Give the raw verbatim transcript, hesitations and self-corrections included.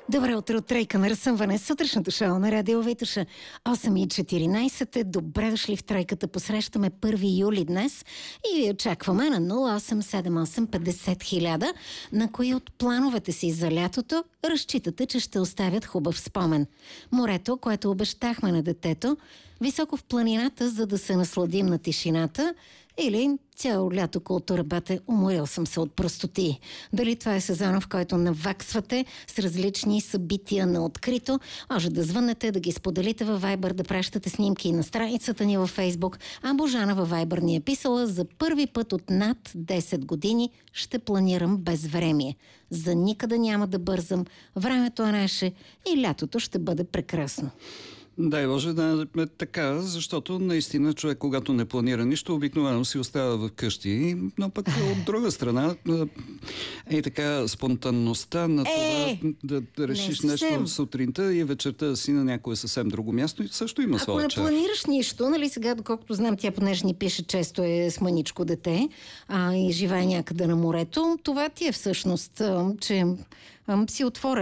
Добро утро от Тройка на разсъмване. Сутрешното шоу на Радио Витуша. осем и четиринайсет. Добре дошли в Тройката. Посрещаме първи юли днес и ви очакваме на нула осем седем осем петдесет хиляда, на кои от плановете си за лятото разчитате, че ще оставят хубав спомен. Морето, което обещахме на детето, високо в планината, за да се насладим на тишината, или цяло лято култура, бате, уморил съм се от простоти. Дали това е сезона, в който наваксвате с различни събития на открито, може да звъннете, да ги споделите във Viber, да пращате снимки на страницата ни във Facebook. А Божана във Viber ни е писала: за първи път от над десет години ще планирам безвремие. За никъде няма да бързам, времето е наше и лятото ще бъде прекрасно. Дай Боже да е така, защото наистина човек, когато не планира нищо, обикновено си остава вкъщи, но пък от друга страна е така спонтанността на това е, да, да решиш не нещо сутринта и вечерта да си на някое съвсем друго място и също има своя чар. Ако не планираш нищо, нали сега, доколкото знам, тя понеже ни пише често е с мъничко дете а, и живее някъде на морето, това ти е всъщност, че си отворен